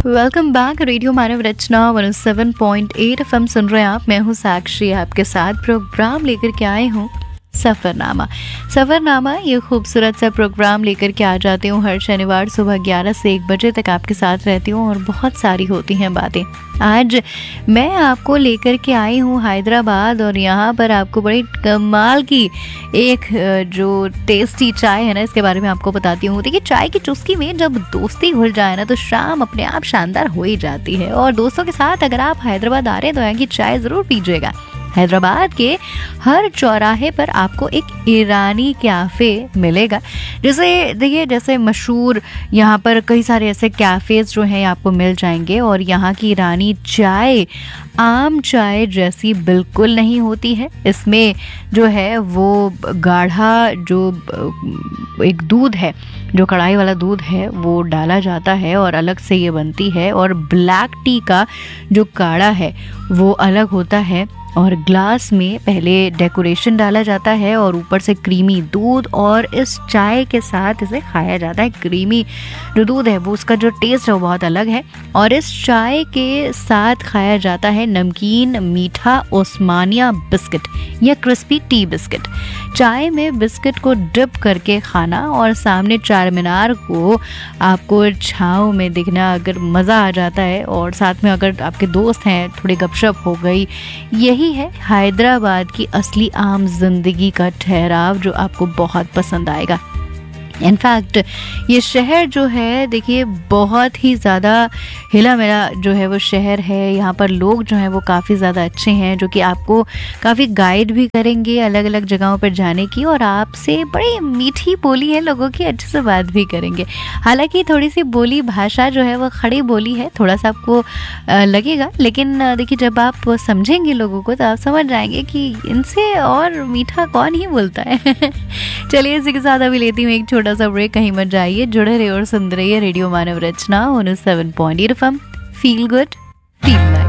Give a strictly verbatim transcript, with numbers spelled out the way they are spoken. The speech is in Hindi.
Welcome back. रेडियो मानव रचना one O seven point eight FM सुन रहे हैं आप। मैं हूँ साक्षी, आपके साथ प्रोग्राम लेकर के आए हूँ सफ़रनामा। सफ़रनामा ये खूबसूरत सा प्रोग्राम लेकर के आ जाती हूँ हर शनिवार सुबह ग्यारह से एक बजे तक आपके साथ रहती हूँ और बहुत सारी होती हैं बातें। आज मैं आपको लेकर के आई हूँ हैदराबाद और यहाँ पर आपको बड़ी कमाल की एक जो टेस्टी चाय है ना, इसके बारे में आपको बताती हूँ। देखिए, चाय की चुस्की में जब दोस्ती घुल जाए ना तो शाम अपने आप शानदार हो ही जाती है। और दोस्तों के साथ अगर आप हैदराबाद आ रहे हैं तो यहाँ की चाय ज़रूर पीजिएगा। हैदराबाद के हर चौराहे पर आपको एक ईरानी कैफ़े मिलेगा। जैसे देखिए, जैसे मशहूर यहाँ पर कई सारे ऐसे कैफ़ेज़ जो हैं आपको मिल जाएंगे और यहाँ की ईरानी चाय आम चाय जैसी बिल्कुल नहीं होती है। इसमें जो है वो गाढ़ा जो एक दूध है, जो कढ़ाई वाला दूध है, वो डाला जाता है और अलग से ये बनती है। और ब्लैक टी का जो काढ़ा है वो अलग होता है और ग्लास में पहले डेकोरेशन डाला जाता है और ऊपर से क्रीमी दूध, और इस चाय के साथ इसे खाया जाता है। क्रीमी जो दूध है वो उसका जो टेस्ट है वो बहुत अलग है। और इस चाय के साथ खाया जाता है नमकीन मीठा ओस्मानिया बिस्किट या क्रिस्पी टी बिस्किट। चाय में बिस्किट को डिप करके खाना और सामने चार मीनार को आपको छाँव में दिखना, अगर मज़ा आ जाता है। और साथ में अगर आपके दोस्त हैं, थोड़ी गपशप हो गई। यही है हैदराबाद की असली आम जिंदगी का ठहराव जो आपको बहुत पसंद आएगा। इनफैक्ट ये शहर जो है, देखिए, बहुत ही ज़्यादा हिला मिला जो है वो शहर है। यहाँ पर लोग जो हैं वो काफ़ी ज़्यादा अच्छे हैं, जो कि आपको काफ़ी गाइड भी करेंगे अलग अलग जगहों पर जाने की, और आपसे बड़ी मीठी बोली है लोगों की, अच्छे से बात भी करेंगे। हालांकि थोड़ी सी बोली भाषा जो है वो खड़ी बोली है, थोड़ा सा आपको लगेगा, लेकिन देखिए जब आप समझेंगे लोगों को तो आप समझ जाएंगे कि इनसे और मीठा कौन ही बोलता है। चलिए, इसी के साथ अभी लेती हूँ एक छोटा सा ब्रेक। कहीं मत जाइए, जुड़े रहिए और सुन रहिए रेडियो मानव रचना one O seven point eight FM. Feel good, feel like.